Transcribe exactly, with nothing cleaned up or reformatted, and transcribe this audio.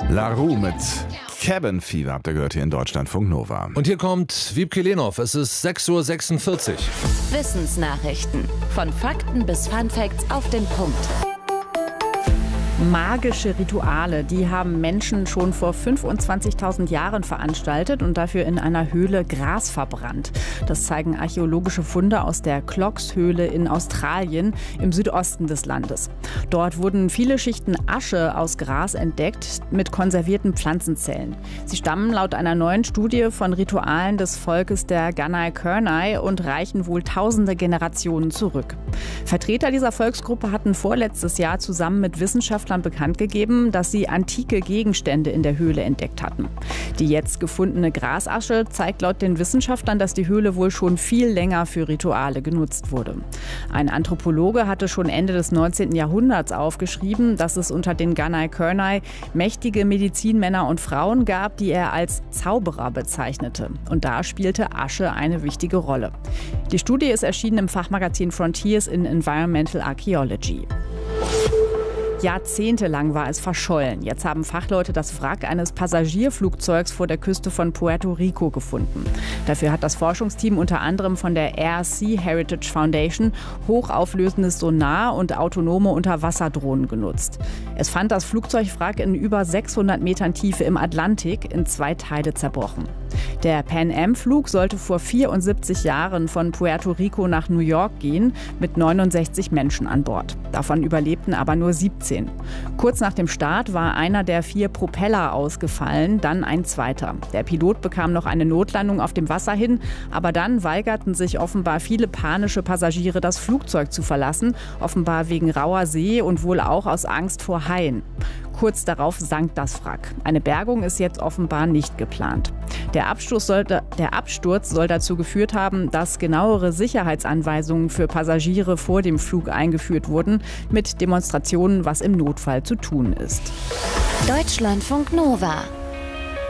La Roux mit Cabin Fever habt ihr gehört hier in Deutschlandfunk Nova. Und hier kommt Wiebke Lehnhoff. Es ist sechs Uhr sechsundvierzig. Wissensnachrichten. Von Fakten bis Funfacts auf den Punkt. Magische Rituale, die haben Menschen schon vor fünfundzwanzigtausend Jahren veranstaltet und dafür in einer Höhle Gras verbrannt. Das zeigen archäologische Funde aus der Clogs-Höhle in Australien im Südosten des Landes. Dort wurden viele Schichten Asche aus Gras entdeckt mit konservierten Pflanzenzellen. Sie stammen laut einer neuen Studie von Ritualen des Volkes der Gunai-Kurnai und reichen wohl tausende Generationen zurück. Vertreter dieser Volksgruppe hatten vorletztes Jahr zusammen mit Wissenschaftlern bekannt gegeben, dass sie antike Gegenstände in der Höhle entdeckt hatten. Die jetzt gefundene Grasasche zeigt laut den Wissenschaftlern, dass die Höhle wohl schon viel länger für Rituale genutzt wurde. Ein Anthropologe hatte schon Ende des neunzehnten Jahrhunderts aufgeschrieben, dass es unter den Gunai-Kurnai mächtige Medizinmänner und Frauen gab, die er als Zauberer bezeichnete. Und da spielte Asche eine wichtige Rolle. Die Studie ist erschienen im Fachmagazin Frontiers in Environmental Archaeology. Jahrzehntelang war es verschollen. Jetzt haben Fachleute das Wrack eines Passagierflugzeugs vor der Küste von Puerto Rico gefunden. Dafür hat das Forschungsteam unter anderem von der Air Sea Heritage Foundation hochauflösendes Sonar und autonome Unterwasserdrohnen genutzt. Es fand das Flugzeugwrack in über sechshundert Metern Tiefe im Atlantik in zwei Teile zerbrochen. Der Pan-Am-Flug sollte vor vierundsiebzig Jahren von Puerto Rico nach New York gehen, mit neunundsechzig Menschen an Bord. Davon überlebten aber nur siebzehn. Kurz nach dem Start war einer der vier Propeller ausgefallen, dann ein zweiter. Der Pilot bekam noch eine Notlandung auf dem Wasser hin, aber dann weigerten sich offenbar viele panische Passagiere, das Flugzeug zu verlassen, offenbar wegen rauer See und wohl auch aus Angst vor Haien. Kurz darauf sank das Wrack. Eine Bergung ist jetzt offenbar nicht geplant. Der Absturz, sollte, der Absturz soll dazu geführt haben, dass genauere Sicherheitsanweisungen für Passagiere vor dem Flug eingeführt wurden, mit Demonstrationen, was im Notfall zu tun ist. Deutschlandfunk Nova.